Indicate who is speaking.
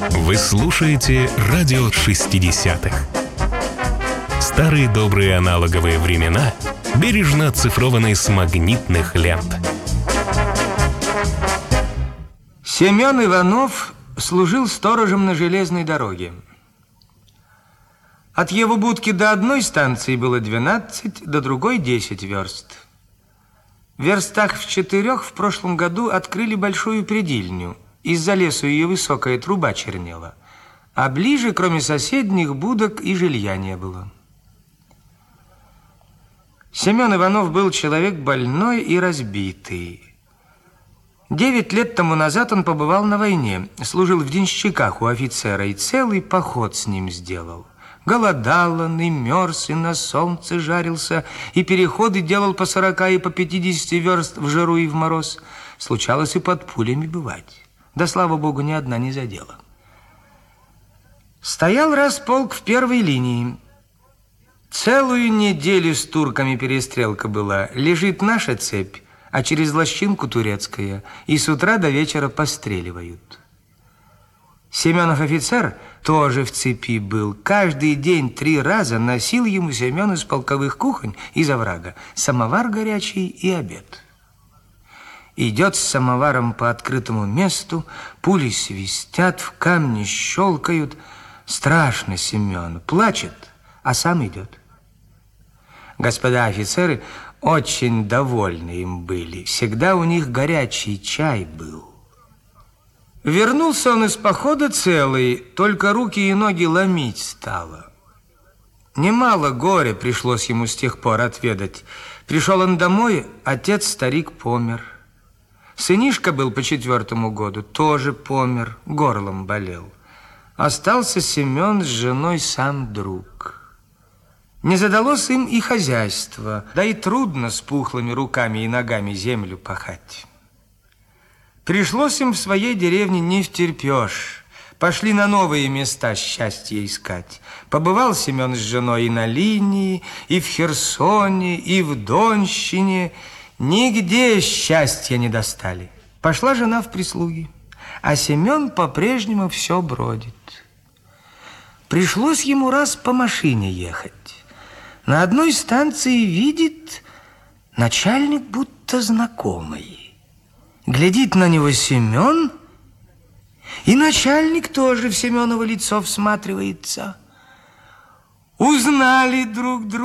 Speaker 1: Вы слушаете радио 60-х. Старые добрые аналоговые времена, бережно оцифрованные с магнитных лент.
Speaker 2: Семен Иванов служил сторожем на железной дороге. От его будки до одной станции было 12, до другой 10 верст. В верстах в 4 в прошлом году открыли большую предильню. Из-за лесу ее высокая труба чернела. А ближе, кроме соседних будок, и жилья не было. Семен Иванов был человек больной и разбитый. 9 лет тому назад он побывал на войне, служил в денщиках у офицера и целый поход с ним сделал. Голодал он, и мерз, и на солнце жарился, и переходы делал по 40 и по 50 верст в жару и в мороз. Случалось и под пулями бывать. Да, слава богу, ни одна не задела. Стоял раз полк в первой линии. Целую неделю с турками перестрелка была. Лежит наша цепь, а через лощинку турецкая, и с утра до вечера постреливают. Семенов офицер тоже в цепи был. Каждый день 3 раза носил ему Семен из полковых кухонь из оврага самовар горячий и обед. Идет с самоваром по открытому месту, пули свистят, в камни щелкают. Страшно Семену, плачет, а сам идет. Господа офицеры очень довольны им были. Всегда у них горячий чай был. Вернулся он из похода целый, только руки и ноги ломить стало. Немало горя пришлось ему с тех пор отведать. Пришел он домой, отец-старик помер. Сынишка был по 4-му году, тоже помер, горлом болел. Остался Семен с женой сам друг. Не задалось им и хозяйство, да и трудно с пухлыми руками и ногами землю пахать. Пришлось им в своей деревне не втерпешь. Пошли на новые места счастья искать. Побывал Семен с женой и на линии, и в Херсоне, и в Донщине. Нигде счастья не достали. Пошла жена в прислуги, а Семен по-прежнему все бродит. Пришлось ему раз по машине ехать. На одной станции видит начальник будто знакомый. Глядит на него Семен, и начальник тоже в Семеново лицо всматривается. Узнали друг друга.